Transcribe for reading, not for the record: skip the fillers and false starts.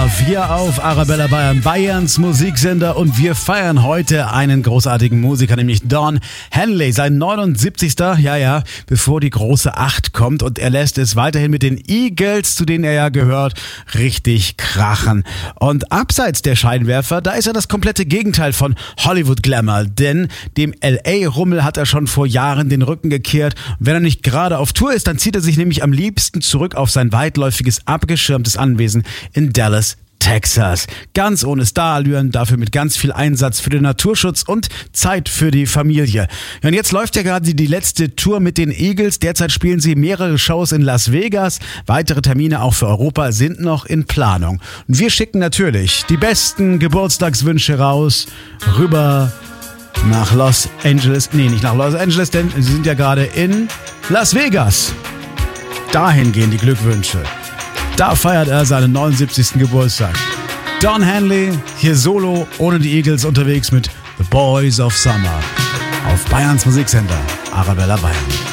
Love hier auf Arabella Bayern, Bayerns Musiksender, und wir feiern heute einen großartigen Musiker, nämlich Don Henley, sein 79. Bevor die große 8 kommt, und er lässt es weiterhin mit den Eagles, zu denen er ja gehört, richtig krachen. Und abseits der Scheinwerfer, da ist er das komplette Gegenteil von Hollywood Glamour, denn dem LA-Rummel hat er schon vor Jahren den Rücken gekehrt. Wenn er nicht gerade auf Tour ist, dann zieht er sich nämlich am liebsten zurück auf sein weitläufiges, abgeschirmtes Anwesen in Dallas, Texas. Ganz ohne Starallüren, dafür mit ganz viel Einsatz für den Naturschutz und Zeit für die Familie. Ja, und jetzt läuft ja gerade die letzte Tour mit den Eagles. Derzeit spielen sie mehrere Shows in Las Vegas. Weitere Termine auch für Europa sind noch in Planung. Und wir schicken natürlich die besten Geburtstagswünsche rüber nach Los Angeles. Nee, nicht nach Los Angeles, denn sie sind ja gerade in Las Vegas. Dahin gehen die Glückwünsche. Da feiert er seinen 79. Geburtstag. Don Henley, hier solo, ohne die Eagles, unterwegs mit The Boys of Summer. Auf Bayerns Musiksender, Arabella Bayern.